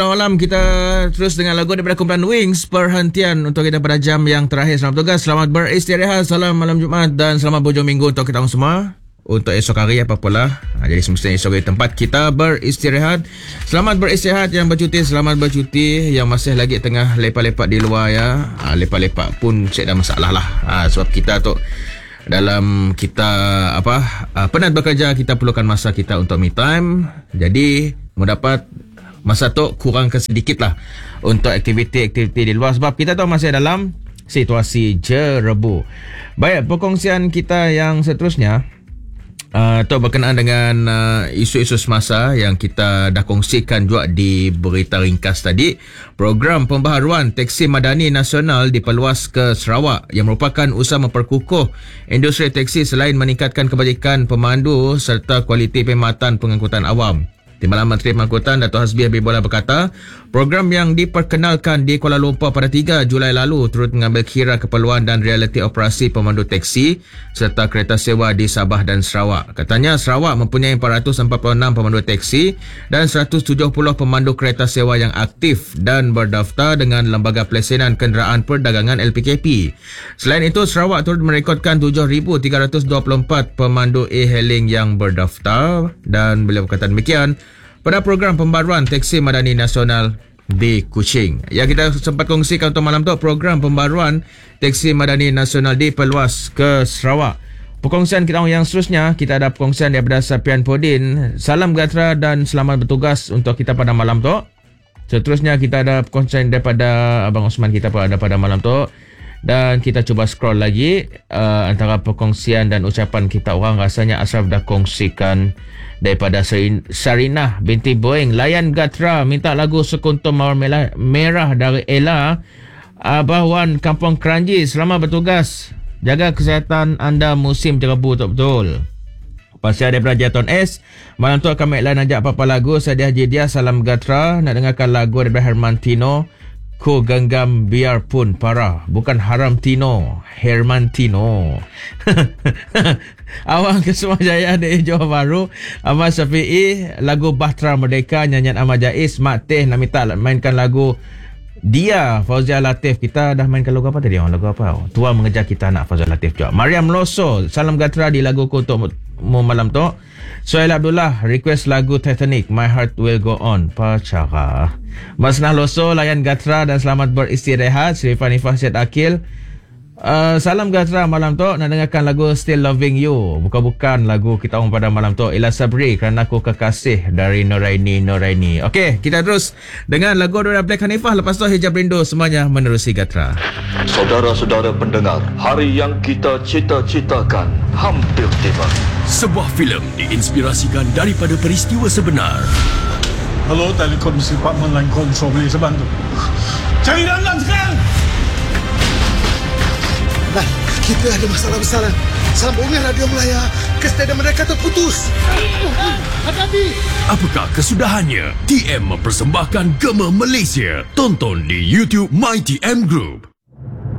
Malam kita terus dengan lagu daripada kumpulan Wings, Perhentian, untuk kita pada jam yang terakhir. Selamat bertugas, selamat beristirahat, salam malam Jumaat dan selamat berhujung minggu untuk kita semua. Untuk esok hari apa-apalah, jadi semestinya esok hari tempat kita beristirahat. Selamat beristirahat yang bercuti, selamat bercuti. Yang masih lagi tengah lepak-lepak di luar ya, lepak-lepak pun tak ada masalah lah. Sebab kita tu dalam kita penat bekerja, kita perlukan masa kita untuk me time. Jadi mendapat masa tu kurangkan sedikit lah untuk aktiviti-aktiviti di luar, sebab kita tu masih dalam situasi jerebu. Baik, perkongsian kita yang seterusnya tu berkenaan dengan isu-isu semasa yang kita dah kongsikan juga di berita ringkas tadi. Program pembaharuan Teksi Madani Nasional diperluas ke Sarawak yang merupakan usaha memperkukuh industri teksi selain meningkatkan kebajikan pemandu serta kualiti perkhidmatan pengangkutan awam. Timbalan Menteri Pengangkutan Dato' Hasbi Habibullah berkata, program yang diperkenalkan di Kuala Lumpur pada 3 Julai lalu turut mengambil kira keperluan dan realiti operasi pemandu teksi serta kereta sewa di Sabah dan Sarawak. Katanya Sarawak mempunyai 446 pemandu teksi dan 170 pemandu kereta sewa yang aktif dan berdaftar dengan Lembaga Pelesenan Kenderaan Perdagangan LPKP. Selain itu, Sarawak turut merekodkan 7,324 pemandu e-hailing yang berdaftar, dan beliau berkata demikian pada program pembaruan Teksi Madani Nasional di Kuching. Yang kita sempat kongsikan untuk malam tu, program pembaruan Teksi Madani Nasional diperluas ke Sarawak. Perkongsian kita yang seterusnya, kita ada perkongsian daripada Sapian Podin. Salam Gatra dan selamat bertugas untuk kita pada malam tu. Seterusnya kita ada perkongsian daripada Abang Osman kita pada malam tu. Dan kita cuba scroll lagi antara perkongsian dan ucapan kita orang. Rasanya Ashraf dah kongsikan daripada Sarinah binti Boeing. Layan Gatra minta lagu Sekuntum Mawar Merah dari Ella. Abahwan Kampung Kranji, selamat bertugas. Jaga kesihatan anda musim jerebu betul-betul. Pasal daripada Jaton S, malam tu kami iklan ajak apa-apa lagu. Saya Haji Dia, salam Gatra. Nak dengarkan lagu daripada Herman Tino, Ku Genggam Biarpun Parah. Bukan Haram Tino, Herman Tino. Awang Kesemua Jaya dari Johor Bahru, Ahmad Syafi'i, lagu Bahtera Merdeka, nyanyian Ahmad Jais. Mak Teh nak minta mainkan lagu Dia, Fauzia Latif. Kita dah mainkan lagu apa tadi? Lagu apa? Tua Mengejar Kita Nak, Fauzia Latif juga. Mariam Loso, salam Gatra di laguku untuk malam tu. Suhail Abdullah request lagu Titanic, My Heart Will Go On, Pacara. Masnah Loso, layan Gatra dan selamat beristirahat. Sri Fanifah Syed Akil, salam Gatra malam tu. Nak dengarkan lagu Still Loving You, bukan lagu kita orang pada malam tu. Ila Sabri, Kerana Aku Kekasih dari Noraini. Okey, kita terus dengan lagu dari Black Hanifah. Lepas tu Hijab Rindu, semuanya menerusi Gatra. Saudara-saudara pendengar, hari yang kita cita-citakan hampir tiba. Sebuah filem diinspirasikan daripada peristiwa sebenar. Hello, Telekom Department Line Control, boleh saya bantu? Cari dalam sekarang! Nah, kita ada masalah besar. Sambungan radio Melaya ke stadium mereka terputus. Hati-hati! Apakah kesudahannya? TM mempersembahkan Gema Malaysia. Tonton di YouTube My TM Group.